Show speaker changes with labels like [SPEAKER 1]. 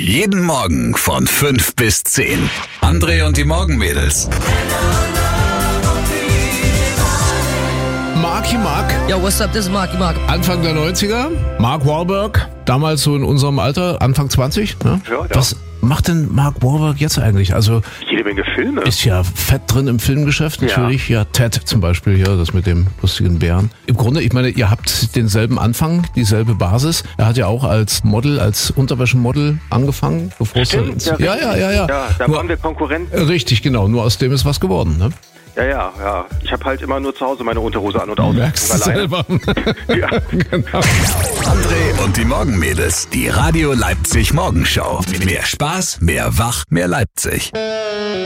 [SPEAKER 1] Jeden Morgen von 5 bis 10. André und die Morgenmädels.
[SPEAKER 2] Marky Mark.
[SPEAKER 3] Yo, what's up? This is Marky Mark.
[SPEAKER 2] Anfang der 90er. Mark Wahlberg. Damals so in unserem Alter, Anfang 20. Ne?
[SPEAKER 4] Ja.
[SPEAKER 2] Was macht denn Mark Wahlberg jetzt eigentlich? Also
[SPEAKER 4] Jede Menge Filme.
[SPEAKER 2] ist ja fett drin im Filmgeschäft natürlich. Ja, Ted zum Beispiel hier, das mit dem lustigen Bären. Im Grunde, ich meine, ihr habt denselben Anfang, dieselbe Basis. Er hat ja auch als Model, als Unterwäschemodel angefangen. Bevor
[SPEAKER 4] Stimmt,
[SPEAKER 2] es ja.
[SPEAKER 4] Ja, da
[SPEAKER 2] Nur-
[SPEAKER 4] waren wir Konkurrenten.
[SPEAKER 2] Richtig, genau. Nur aus dem ist was geworden, ne?
[SPEAKER 4] Ja. Ich habe halt immer nur zu Hause meine Unterhose an und aus.
[SPEAKER 2] Merkst du selber.
[SPEAKER 4] Ja.
[SPEAKER 2] Genau.
[SPEAKER 1] André und die Morgenmädels. Die Radio Leipzig Morgenschau. Mehr Spaß, mehr Wach, mehr Leipzig.